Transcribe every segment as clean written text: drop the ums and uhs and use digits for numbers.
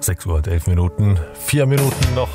6 Uhr und 11 Minuten. 4 Minuten noch.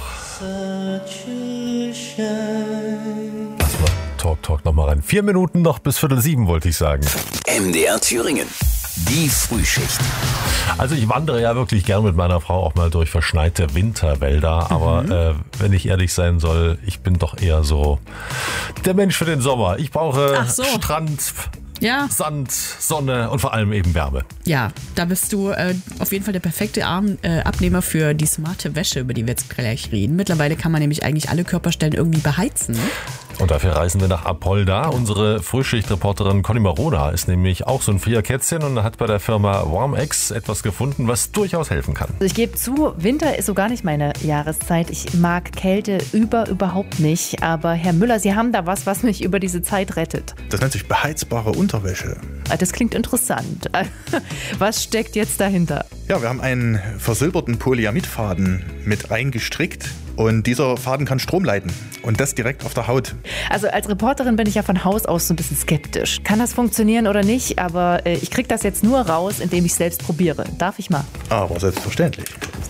Lass mal Talk nochmal rein. 4 Minuten noch bis 6:45 wollte ich sagen. MDR Thüringen. Die Frühschicht. Also ich wandere ja wirklich gern mit meiner Frau auch mal durch verschneite Winterwälder, aber wenn ich ehrlich sein soll, ich bin doch eher so der Mensch für den Sommer. Ich brauche Strand, Sand, Sonne und vor allem eben Wärme. Ja, da bist du auf jeden Fall der perfekte Abnehmer für die smarte Wäsche, über die wir jetzt gleich reden. Mittlerweile kann man nämlich eigentlich alle Körperstellen irgendwie beheizen. Und dafür reisen wir nach Apolda. Unsere Frühschicht-Reporterin Conny Marona ist nämlich auch so ein Frierkätzchen und hat bei der Firma Warmex etwas gefunden, was durchaus helfen kann. Also ich gebe zu, Winter ist so gar nicht meine Jahreszeit. Ich mag Kälte überhaupt nicht. Aber Herr Müller, Sie haben da was mich über diese Zeit rettet. Das nennt sich beheizbare Unterwäsche. Das klingt interessant. Was steckt jetzt dahinter? Ja, wir haben einen versilberten Polyamidfaden mit reingestrickt und dieser Faden kann Strom leiten und das direkt auf der Haut. Also als Reporterin bin ich ja von Haus aus so ein bisschen skeptisch. Kann das funktionieren oder nicht? Aber ich kriege das jetzt nur raus, indem ich es selbst probiere. Darf ich mal? Aber selbstverständlich.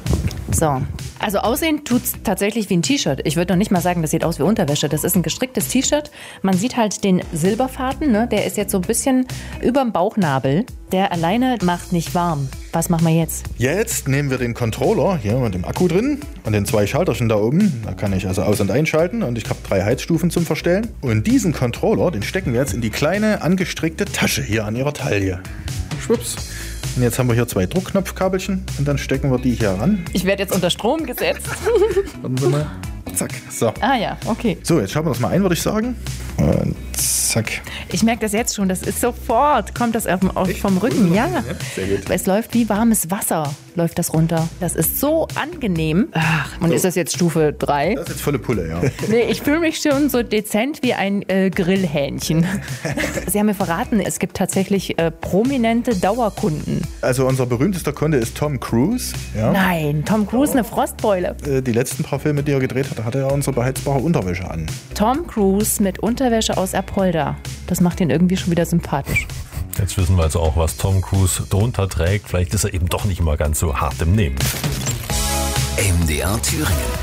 So. Also aussehen tut es tatsächlich wie ein T-Shirt. Ich würde noch nicht mal sagen, das sieht aus wie Unterwäsche. Das ist ein gestricktes T-Shirt. Man sieht halt den Silberfaden, ne? Der ist jetzt so ein bisschen überm Bauchnabel. Der alleine macht nicht warm. Was machen wir jetzt? Jetzt nehmen wir den Controller hier mit dem Akku drin und den 2 Schalterchen da oben. Da kann ich also aus- und einschalten und ich habe 3 Heizstufen zum Verstellen. Und diesen Controller, den stecken wir jetzt in die kleine angestrickte Tasche hier an ihrer Taille. Schwupps. Und jetzt haben wir hier 2 Druckknopfkabelchen und dann stecken wir die hier ran. Ich werde jetzt unter Strom gesetzt. Warten Sie mal. Zack. So. Ah ja, okay. So, jetzt schauen wir das mal ein, würde ich sagen. Und zack. Ich merke das jetzt schon, das ist sofort, kommt das vom Rücken. Ja, sehr gut. es läuft wie warmes Wasser, läuft das runter. Das ist so angenehm. Ach, und so. Ist das jetzt Stufe 3? Das ist jetzt volle Pulle, ja. Nee, ich fühle mich schon so dezent wie ein Grillhähnchen. Sie haben mir verraten, es gibt tatsächlich prominente Dauerkunden. Also unser berühmtester Kunde ist Tom Cruise. Ja. Nein, Tom Cruise, eine Frostbeule. Die letzten paar Filme, die er gedreht hat, hatte er unsere beheizbare Unterwäsche an. Tom Cruise mit Unterwäsche aus Apolda. Das macht ihn irgendwie schon wieder sympathisch. Jetzt wissen wir also auch, was Tom Cruise drunter trägt. Vielleicht ist er eben doch nicht immer ganz so hart im Nehmen. MDR Thüringen.